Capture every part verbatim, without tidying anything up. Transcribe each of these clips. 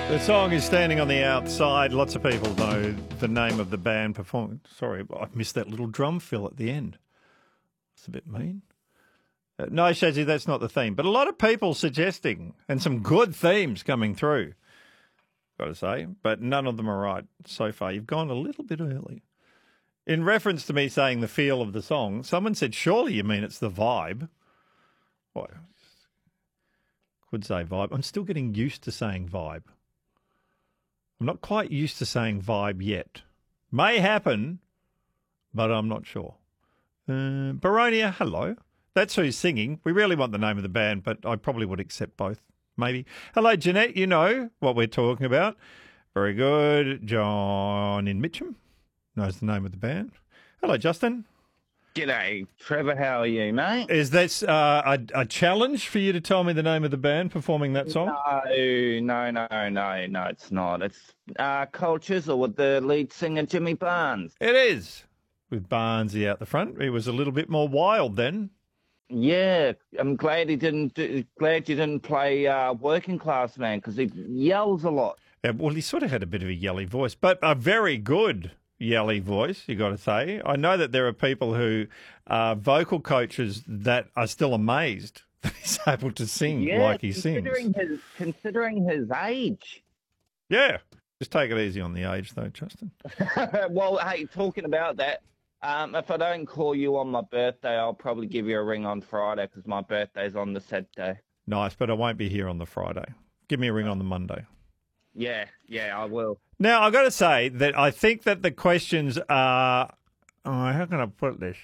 The song is Standing on the Outside. Lots of people know the name of the band performing. Sorry, I missed that little drum fill at the end. It's a bit mean. Uh, no, Shazzy, that's not the theme. But a lot of people suggesting, and some good themes coming through, got to say, but none of them are right so far. You've gone a little bit early. In reference to me saying the feel of the song, someone said, surely you mean it's the vibe. Well, could say vibe. I'm still getting used to saying vibe. I'm not quite used to saying vibe yet. May happen, but I'm not sure. Uh, Baronia, hello. That's who's singing. We really want the name of the band, but I probably would accept both, maybe. Hello, Jeanette. You know what we're talking about. Very good. John in Mitcham knows the name of the band. Hello, Justin. G'day, Trevor. How are you, mate? Is this uh, a, a challenge for you to tell me the name of the band performing that song? No, no, no, no, no, it's not. It's uh, Cold Chisel with the lead singer, Jimmy Barnes. It is. With Barnesy out the front. He was a little bit more wild then. Yeah, I'm glad he didn't. Do, glad you didn't play uh, Working Class Man because he yells a lot. Yeah, well, he sort of had a bit of a yelly voice, but a very good yelly voice, you got to say. I know that there are people who are vocal coaches that are still amazed that he's able to sing yeah, like he sings. His, considering his age. Yeah, just take it easy on the age, though, Justin. Well, hey, talking about that. Um, if I don't call you on my birthday, I'll probably give you a ring on Friday because my birthday's on the Saturday. Nice, but I won't be here on the Friday. Give me a ring on the Monday. Yeah, yeah, I will. Now, I've got to say that I think that the questions are, oh, how can I put this?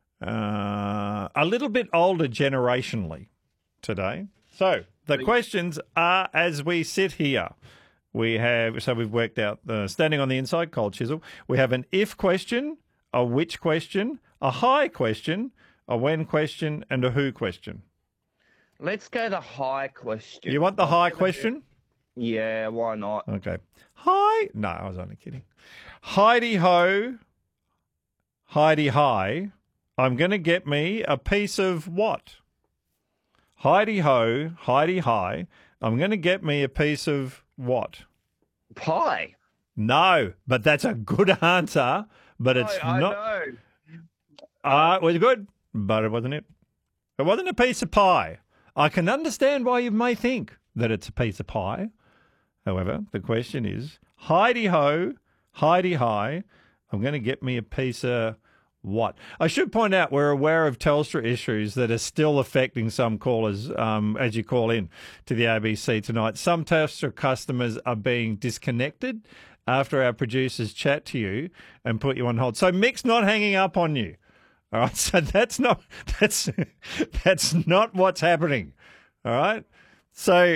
Uh, a little bit older generationally today. So the questions are as we sit here. We have, so we've worked out the Standing on the Inside, Cold Chisel. We have an if question, a which question, a hi question, a when question, and a who question. Let's go the hi question. You want the hi question? Yeah, why not? Okay. Hi. No, I was only kidding. Heidi ho, Heidi hi. I'm going to get me a piece of what? Heidi ho, Heidi hi. I'm going to get me a piece of what? Pie. No, but that's a good answer. But it's I, I not. know. Uh, it was good, but it wasn't it. It wasn't a piece of pie. I can understand why you may think that it's a piece of pie. However, the question is, Heidi ho, Heidi hi, I'm going to get me a piece of what? I should point out we're aware of Telstra issues that are still affecting some callers um, as you call in to the A B C tonight. Some Telstra customers are being disconnected after our producers chat to you and put you on hold. So Mick's not hanging up on you. All right, so that's not that's that's not what's happening. All right, so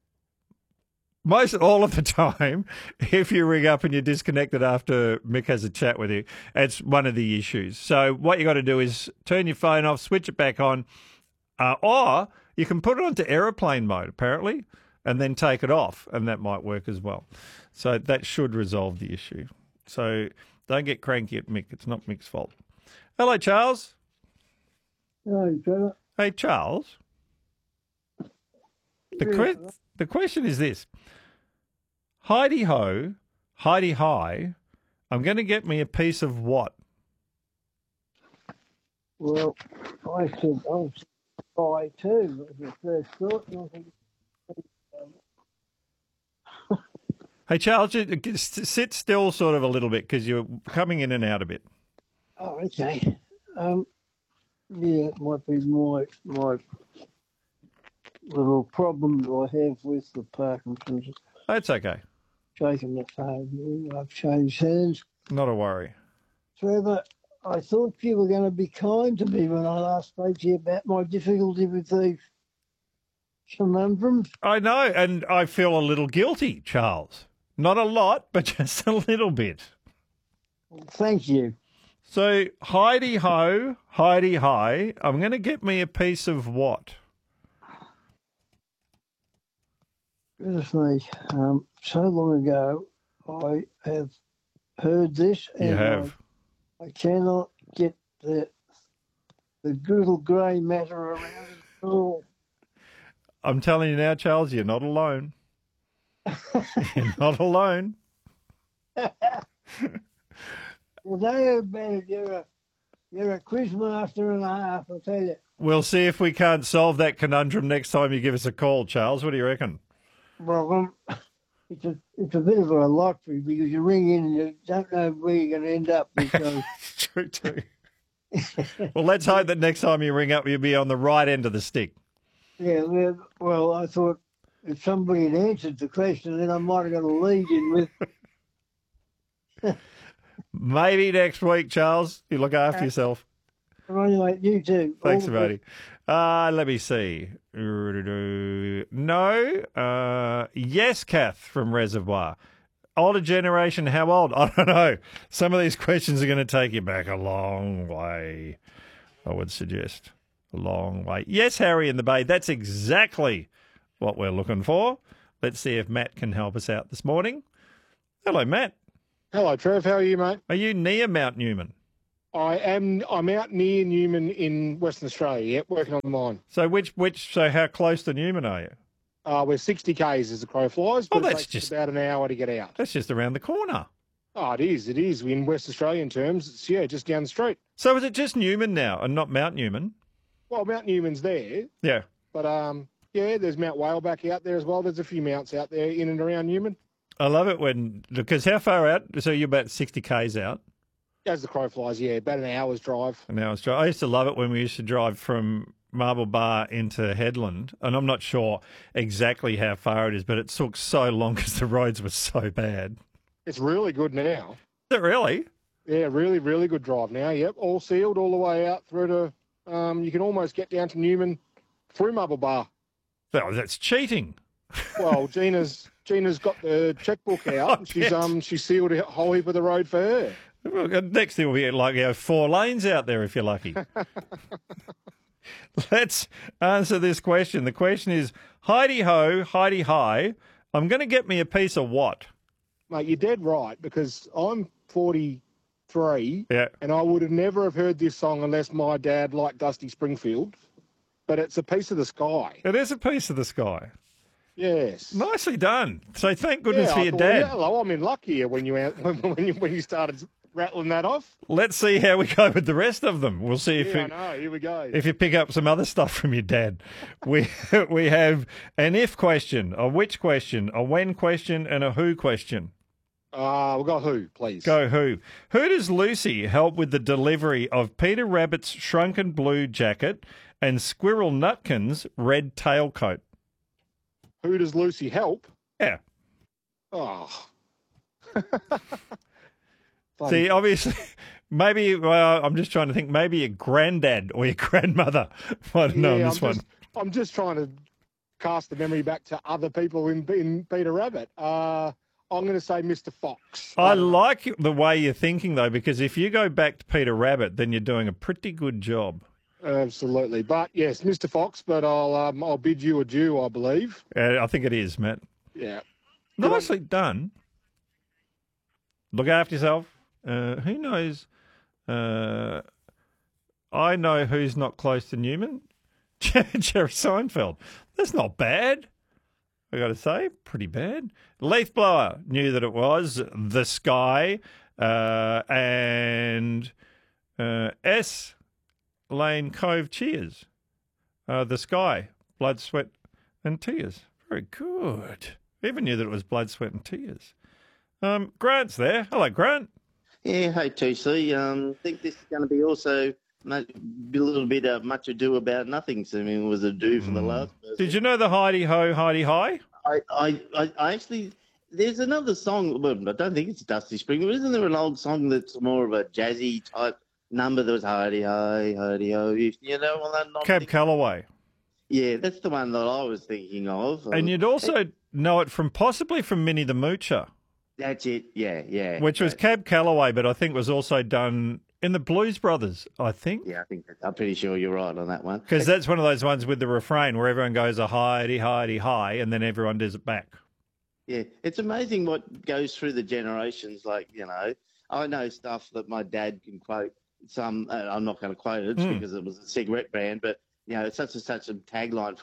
most all of the time, if you ring up and you're disconnected after Mick has a chat with you, it's one of the issues. So what you got to do is turn your phone off, switch it back on, uh, or you can put it onto aeroplane mode apparently, and then take it off, and that might work as well. So that should resolve the issue. So don't get cranky at Mick. It's not Mick's fault. Hello, Charles. Hello, Trevor. Hey, Charles. The, que- the question is this. Heidi ho, Heidi hi, I'm going to get me a piece of what? Well, I said, I was pie too. That was the first thought. And I think, Hey, Charles, just sit still sort of a little bit because you're coming in and out a bit. oh, okay. Um, yeah, it might be my my little problem that I have with the Parkinson's. That's okay. Shaking the phone. I've changed hands. Not a worry. Trevor, I thought you were going to be kind to me when I last spoke to you about my difficulty with these conundrums. I know, and I feel a little guilty, Charles. Not a lot, but just a little bit. Thank you. So, Heidi ho, Heidi hi, I'm going to get me a piece of what? Goodness me, um, so long ago I have heard this and You have. I, I cannot get the the little grey matter around it at all. I'm telling you now, Charles, you're not alone. You're not alone. Well, they about it. You're a, you're a quiz master and a half, I'll tell you. We'll see if we can't solve that conundrum next time you give us a call, Charles. What do you reckon? Well, um, it's a it's a bit of a lottery because you ring in and you don't know where you're going to end up. Because True, too. Well, let's hope that next time you ring up, you'll be on the right end of the stick. yeah, well, well, I thought if somebody had answered the question, then I might have got a lead in with. Maybe next week, Charles. You look after yourself. Well, anyway, you too. Thanks, All the buddy. Uh, let me see. No. Uh, yes, Kath from Reservoir. Older generation, how old? I don't know. Some of these questions are going to take you back a long way, I would suggest. A long way. Yes, Harry in the Bay. That's exactly what we're looking for. Let's see if Matt can help us out this morning. Hello, Matt. Hello, Trev. How are you, mate? Are you near Mount Newman? I am. I'm out near Newman in Western Australia. Yep, working on the mine. So which which so how close to Newman are you? Uh, we're sixty k's as the crow flies, but Oh, it that's takes just- about an hour to get out. That's just around the corner. Oh, it is. It is. In West Australian terms, it's yeah, just down the street. So is it just Newman now and not Mount Newman? Well, Mount Newman's there, Yeah. but um, yeah, there's Mount Whaleback out there as well. There's a few mounts out there in and around Newman. I love it when because how far out? So you're about sixty k's out. As the crow flies, yeah, about an hour's drive. And now it's dri- I used to love it when we used to drive from Marble Bar into Headland, and I'm not sure exactly how far it is, but it took so long because the roads were so bad. It's really good now. Is it really? Yeah, really, really good drive now. Yep, all sealed all the way out through to. Um, you can almost get down to Newman through Marble Bar. Oh, that's cheating. Well, Gina's Gina's got the checkbook out. And she's um she sealed a whole heap of the road for her. Well, next thing will be like you know, four lanes out there if you're lucky. Let's answer this question. The question is, Heidi ho, Heidi hi, I'm going to get me a piece of what? Mate, you're dead right because I'm forty-three Yeah. and I would have never have heard this song unless my dad liked Dusty Springfield. But it's a piece of the sky. It is a piece of the sky. Yes. Nicely done. So thank goodness yeah, for I your thought, dad. yeah, hello, I'm in luck here when you an- when you when you started rattling that off. Let's see how we go with the rest of them. We'll see if Yeah, I you, know. Here we go. if you pick up some other stuff from your dad. We we have an if question, a which question, a when question, and a who question. Uh, we'll go who, please. Go who. Who does Lucy help with the delivery of Peter Rabbit's shrunken blue jacket and Squirrel Nutkin's red tailcoat? Who does Lucy help? Yeah. Oh. See, obviously, maybe, well, I'm just trying to think, maybe your granddad or your grandmother might have known Yeah, this I'm one. just, I'm just trying to cast the memory back to other people in, in Peter Rabbit. Uh, I'm going to say Mister Fox. I like the way you're thinking, though, because if you go back to Peter Rabbit, then you're doing a pretty good job. Absolutely. But, yes, Mister Fox, but I'll um, I'll bid you adieu, I believe. Uh, I think it is, Matt. Yeah. Nicely done. Look after yourself. Uh, who knows? Uh, I know who's not close to Newman. Jerry Seinfeld. That's not bad. I got to say, pretty bad. Leaf blower knew that it was the sky, uh, and uh, S Lane Cove cheers. Uh, the sky, blood, sweat, and tears. Very good. Even knew that it was blood, sweat, and tears. Um, Grant's there. Hello, Grant. Yeah, hey T C. Um, think this is going to be also much, a little bit of much ado about nothing. So I mean, it was a do for the last person. Did you know the Heidi Ho, Heidi Hi? I, I, I, I actually, there's another song. Well, I don't think it's Dusty Springfield. Isn't there an old song that's more of a jazzy type number that was Heidi Hi, Heidi Ho? You know, well, I'm not Cab thinking- Calloway. Yeah, that's the one that I was thinking of. And you'd also know it from possibly from Minnie the Moocher, That's it. Yeah, yeah. which was Right. Cab Calloway, but I think was also done in the Blues Brothers, I think. Yeah, I think that, I'm pretty sure you're right on that one. Because that's one of those ones with the refrain where everyone goes a Heidi, Heidi, hi, and then everyone does it back. Yeah, it's amazing what goes through the generations. Like, you know, I know stuff that my dad can quote. Some, uh, I'm not going to quote it Mm. because it was a cigarette brand, but, you know, it's such and such a tagline for a,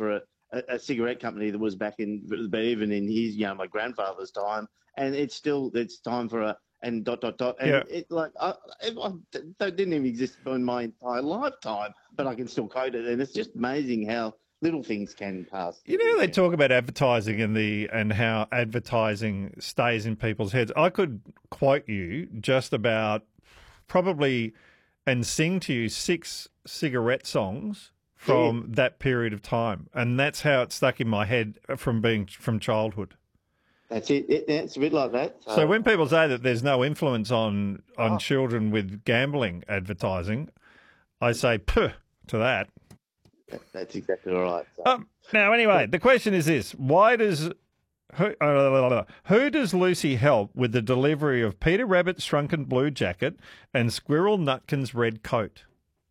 a, a cigarette company that was back in, but even in his, you know, my grandfather's time, and it's still it's time for a and dot dot dot, and Yeah. it like I, it, I, that didn't even exist in my entire lifetime, but I can still quote it, and it's just amazing how little things can pass. You know, they talk about advertising and the and how advertising stays in people's heads. I could quote you just about probably and sing to you six cigarette songs from Yeah. that period of time, and that's how it stuck in my head from being from childhood. That's it. it. It's a bit like that. So, So when people say that there's no influence on on Oh. children with gambling advertising, I say puh to that. that's exactly right. So. Um, now, anyway, the question is this: why does who, uh, who does Lucy help with the delivery of Peter Rabbit's shrunken blue jacket and Squirrel Nutkin's red coat?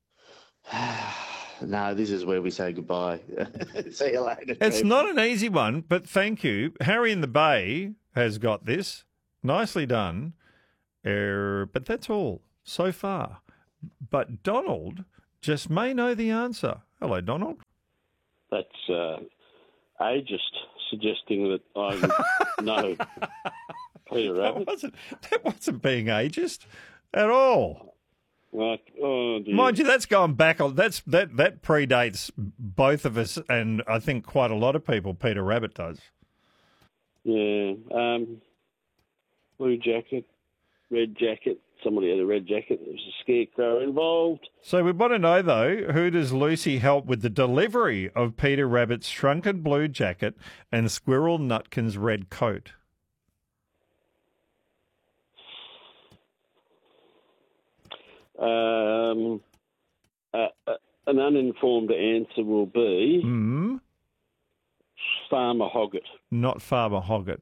No, this is where we say goodbye. See you later. It's Trev. not an easy one, but thank you. Harry in the Bay has got this. Nicely done. Er, but that's all so far. But Donald just may know the answer. Hello, Donald. That's uh, ageist, suggesting that I would know Peter That Rabbit. wasn't, that wasn't being ageist at all. Like, oh dear. Mind you, that's going back. on- That's that that predates both of us, and I think quite a lot of people. Peter Rabbit does. Yeah. Um, blue jacket, red jacket. Somebody had a red jacket. There was a scarecrow involved. So we want to know though, who does Lucy help with the delivery of Peter Rabbit's shrunken blue jacket and Squirrel Nutkin's red coat? Um, uh, uh, an uninformed answer will be Hmm. Farmer Hoggett. Not Farmer Hoggett.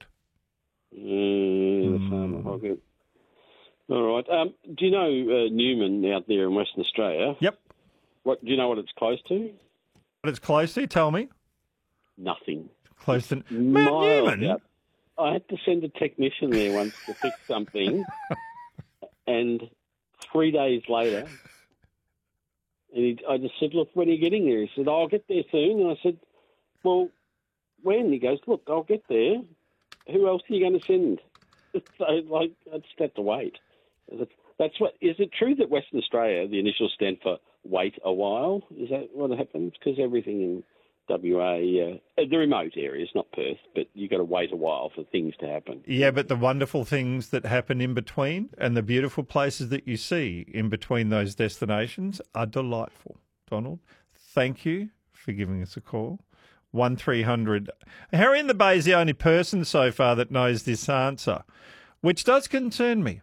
Uh, Farmer Hoggett. All right. Um, do you know uh, Newman out there in Western Australia? Yep. What do you know what it's close to? But it's close to. Tell me. Nothing. Close to Mount Miles Newman. out. I had to send a technician there once to fix something, and three days later, and he, I just said, "Look, when are you getting there?" He said, "I'll get there soon." And I said, "Well, when?" He goes, "Look, I'll get there. Who else are you going to send?" So, like, I just had to wait. That's what. Is it true that Western Australia, the initials stand for wait a while? Is that what happens? Because everything in W A, uh, the remote areas, not Perth, but you've got to wait a while for things to happen. Yeah, but the wonderful things that happen in between and the beautiful places that you see in between those destinations are delightful. Donald, thank you for giving us a call. one three hundred. Harry in the Bay is the only person so far that knows this answer, which does concern me.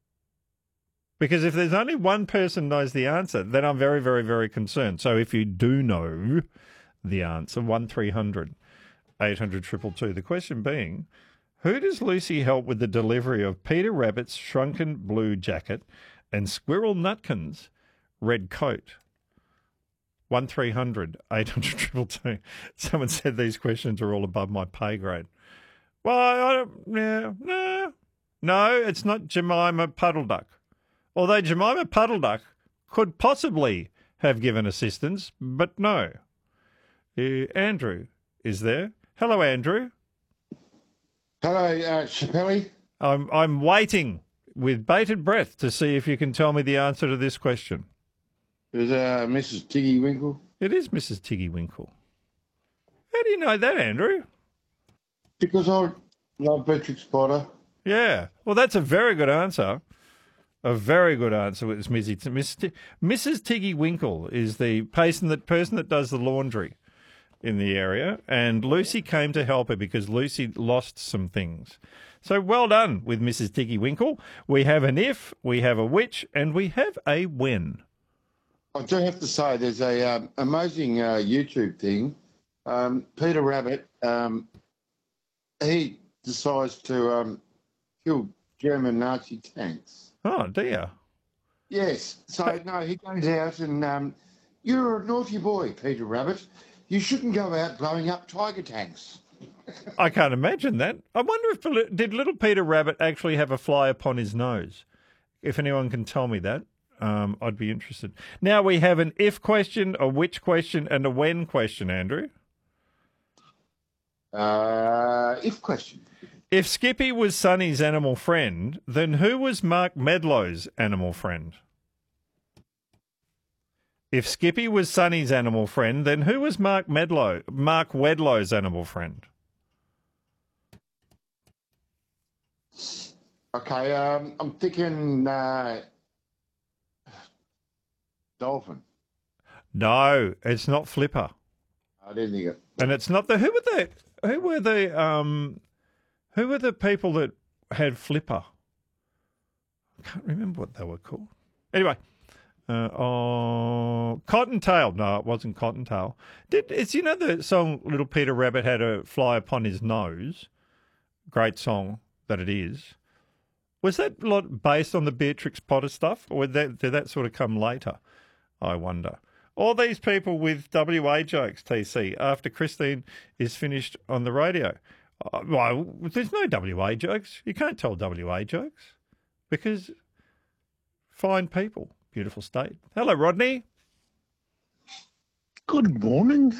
Because if there's only one person knows the answer, then I'm very, very, very concerned. So if you do know the answer, one three hundred, eight hundred, two two two. The question being, who does Lucy help with the delivery of Peter Rabbit's shrunken blue jacket and Squirrel Nutkin's red coat? one three hundred, eight hundred, two two two. Someone said these questions are all above my pay grade. Well, I don't, yeah, no, no, it's not Jemima Puddle Duck. Although Jemima Puddle Duck could possibly have given assistance, but no. Uh, Andrew is there. Hello, Andrew. Hello, uh, Chappelli. I'm I'm waiting with bated breath to see if you can tell me the answer to this question. It was uh, Missus Tiggy Winkle. It is Missus Tiggy Winkle. How do you know that, Andrew? Because I love Beatrix Potter. Yeah. Well, that's a very good answer. A very good answer was Missy. Missus Tiggy Winkle is the person that person that does the laundry in the area, and Lucy came to help her because Lucy lost some things. So well done with Missus Tiggy Winkle. We have an if, we have a which, and we have a when. I do have to say, there's a um, amazing uh, YouTube thing. Um, Peter Rabbit, um, he decides to um, kill German Nazi tanks. Oh, dear. Yes. So, no, he goes out and, um, you're a naughty boy, Peter Rabbit. You shouldn't go out blowing up tiger tanks. I can't imagine that. I wonder if, did little Peter Rabbit actually have a fly upon his nose? If anyone can tell me that, um, I'd be interested. Now we have an if question, a which question, and a when question, Andrew. Uh, if question. If Skippy was Sonny's animal friend, then who was Mark Medlow's animal friend? If Skippy was Sonny's animal friend, then who was Mark Medlow, Mark Wedlow's animal friend? Okay, um, I'm thinking uh, dolphin. No, it's not Flipper. I didn't think it. And it's not the who were the who were the um who were the people that had Flipper? I can't remember what they were called. Anyway, uh, oh, Cottontail. No, it wasn't Cottontail. Did it's you know the song Little Peter Rabbit had a fly upon his nose? Great song that it is. Was that a lot based on the Beatrix Potter stuff, or did that, did that sort of come later? I wonder. All these people with W A jokes, T C, after Christine is finished on the radio. Uh, well, there's no W A jokes. You can't tell W A jokes because fine people, beautiful state. Hello, Rodney. Good morning.